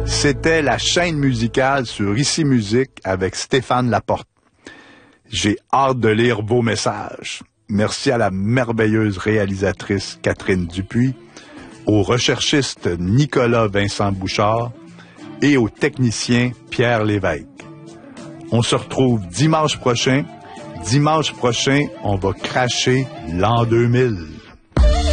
C'était la chaîne musicale sur Ici Musique avec Stéphane Laporte. J'ai hâte de lire vos messages. Merci à la merveilleuse réalisatrice Catherine Dupuis, au recherchiste Nicolas Vincent Bouchard et au technicien Pierre Lévesque. On se retrouve dimanche prochain. Dimanche prochain, on va cracher l'an 2000.